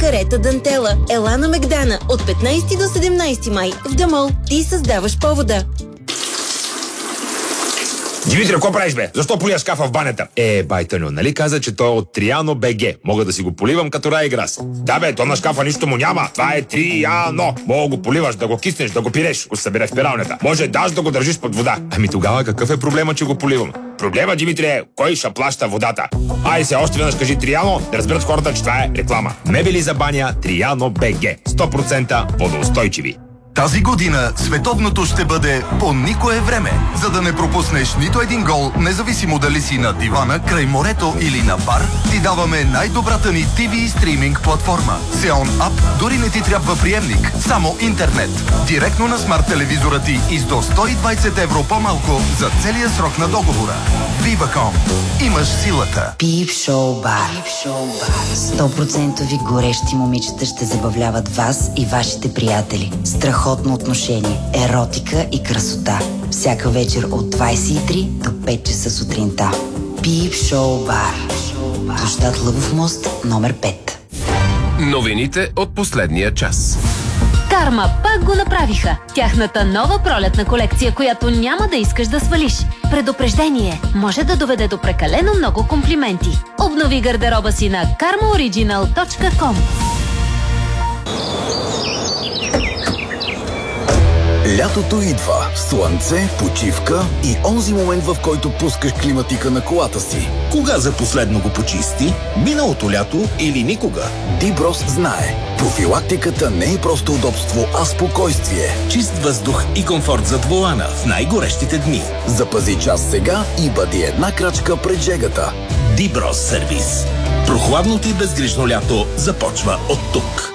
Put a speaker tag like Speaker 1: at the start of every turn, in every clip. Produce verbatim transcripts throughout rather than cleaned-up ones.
Speaker 1: царета дантела. Ела на Мегдана от петнайсети до седемнайсети май в Дамол. Ти създаваш повода.
Speaker 2: Димитри, какво правиш, бе? Защо полия шкафа в банята? Е, байтъню, нали каза, че той е от Триано БГ. Мога да си го поливам като рай и грас. Да, бе, то на шкафа нищо му няма. Това е Триано. Мога го поливаш, да го киснеш, да го пиреш, ако се събере в пиралнята. Може даже да го държиш под вода. Ами тогава какъв е проблема, че го поливам? Проблема, Димитри, е кой ще плаща водата. Ай се, още веднъж кажи Триано, да разберат хората, че това е реклама. Мебели за баня Триано БГ. сто процента водоустойчиви.
Speaker 3: Тази година световното ще бъде по никое време, за да не пропуснеш нито един гол, независимо дали си на дивана, край морето или на бар, ти даваме най-добрата ни ти ви стриминг платформа. Xeon App, дори не ти трябва приемник, само интернет. Директно на смарт телевизора ти и с до сто и двайсет евро по-малко за целия срок на договора. Viva.com. Имаш силата.
Speaker 4: Пип Шоу Бар. сто процента горещи момичета ще забавляват вас и вашите приятели. Страхотно отношение, еротика и красота. Всяка вечер от двайсет и три до пет часа сутринта. Пип Шоу Бар. Площад Лъвов мост, номер пет.
Speaker 5: Новините от последния час.
Speaker 6: Карма пак го направиха. Тяхната нова пролетна колекция, която няма да искаш да свалиш. Предупреждение може да доведе до прекалено много комплименти. Обнови гардероба си на карма ориджинал точка ком.
Speaker 7: Лятото идва. Слънце, почивка и онзи момент, в който пускаш климатика на колата си.
Speaker 8: Кога за последно го почисти? Миналото лято или никога?
Speaker 7: Диброс знае. Профилактиката не е просто удобство, а спокойствие.
Speaker 8: Чист въздух и комфорт зад волана в най-горещите дни.
Speaker 7: Запази час сега и бъди една крачка пред жегата.
Speaker 8: Диброс сервис. Прохладното и безгрижно лято започва от тук.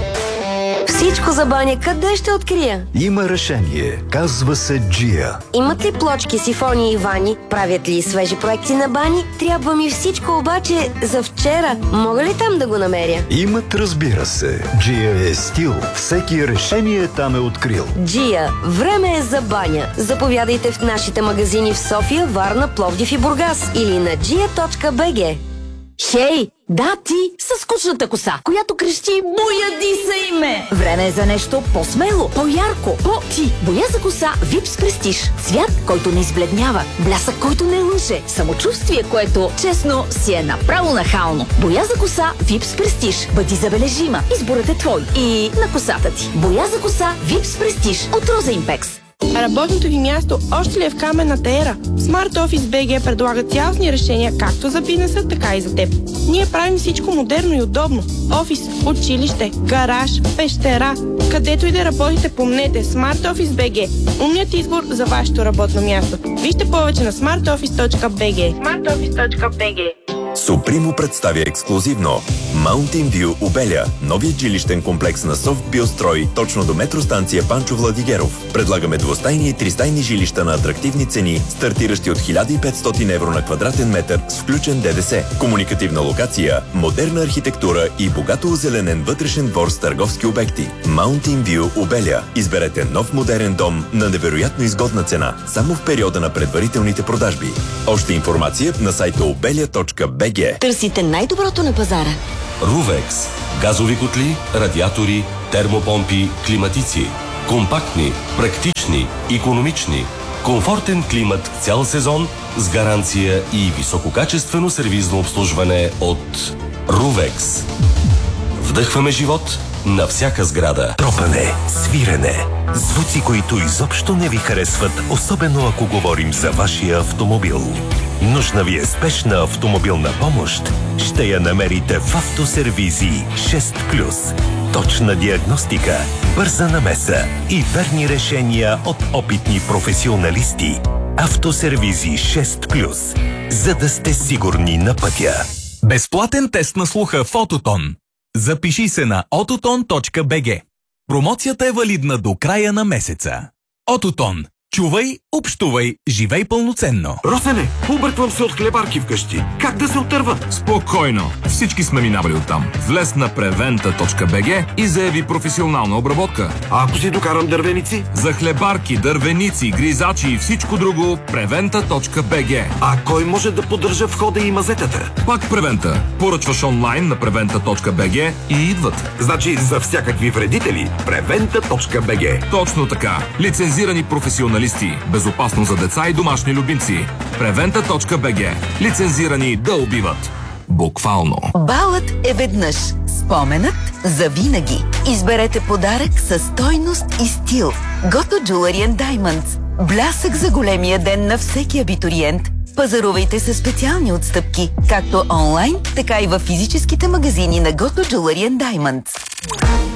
Speaker 9: Всичко за баня къде ще открия?
Speaker 10: Има решение. Казва се Джия.
Speaker 9: Имат ли плочки, сифони и вани? Правят ли свежи проекти на бани? Трябва ми всичко обаче за вчера. Мога ли там да го намеря?
Speaker 10: Имат, разбира се. Джия е стил. Всеки решение там е открил.
Speaker 9: Джия. Време е за баня. Заповядайте в нашите магазини в София, Варна, Пловдив и Бургас или на джия точка би джи.
Speaker 11: Хей, да ти със скучната коса, която крещи "Бояди се име". Време е за нещо по-смело, по-ярко, по-ти. Боя за коса Випс Престиж. Цвят, който не избледнява, блясък, който не лъже, самочувствие, което, честно, си е направо нахално. Боя за коса Випс Престиж. Бъди забележима. Изборът е твой и на косата ти. Боя за коса Випс Престиж от Роза Импекс.
Speaker 12: Работното ви място още ли е в каменната ера? Smart Office би джи предлага цялостни решения както за бизнеса, така и за теб. Ние правим всичко модерно и удобно. Офис, училище, гараж, пещера. Където и да работите, помнете Smart Office би джи. Умният избор за вашето работно място. Вижте повече на смарт офис точка би джи. смарт офис точка би джи.
Speaker 13: Супримо представя ексклузивно Mountain View Обеля, новият жилищен комплекс на Софтбиострой, точно до метростанция Панчо Владигеров. Предлагаме двустайни и тристайни жилища на атрактивни цени, стартиращи от хиляда и петстотин евро на квадратен метър с включен ДДС. Комуникативна локация, модерна архитектура и богато озеленен вътрешен двор с търговски обекти. Mountain View Обеля. Изберете нов модерен дом на невероятно изгодна цена, само в периода на предварителните продажби. Още информация на сайта обеля точка би джи.
Speaker 9: Търсите най-доброто на пазара.
Speaker 14: Рувекс. Газови котли, радиатори, термопомпи, климатици. Компактни, практични, икономични. Комфортен климат цял сезон с гаранция и висококачествено сервизно обслужване от Рувекс. Вдъхваме живот на всяка сграда.
Speaker 15: Тропане, свирене, звуци, които изобщо не ви харесват, особено ако говорим за вашия автомобил. Нужна ви е спешна автомобилна помощ? Ще я намерите в Автосервизи шест плюс. Точна диагностика, бърза намеса и верни решения от опитни професионалисти. Автосервизи шест плюс. За да сте сигурни на пътя.
Speaker 16: Безплатен тест на слуха в Ототон. Запиши се на ототон точка би джи. Промоцията е валидна до края на месеца. Ототон. Чувай, общувай, живей пълноценно.
Speaker 8: Росене, обърквам се от хлебарки вкъщи. Как да се отърва?
Speaker 5: Спокойно, всички сме минавали оттам. Влез на превента точка би джи и заяви професионална обработка.
Speaker 8: А ако си докарам дървеници?
Speaker 5: За хлебарки, дървеници, гризачи и всичко друго, превента точка би джи.
Speaker 8: А кой може да поддържа входа и мазетата?
Speaker 5: Пак Превента. Поръчваш онлайн на превента точка би джи и идват.
Speaker 8: Значи за всякакви вредители, превента точка би джи.
Speaker 5: Точно така. Лицензирани професионалисти. Безопасно за деца и домашни любимци. превента точка би джи. Лицензирани да убиват. Буквално.
Speaker 17: Балът е веднъж. Споменът за винаги. Изберете подарък със стойност и стил. Goto Jewelry and Diamonds. Блясък за големия ден на всеки абитуриент. Пазарувайте със специални отстъпки, както онлайн, така и във физическите магазини на Goto Jewelry and Diamonds.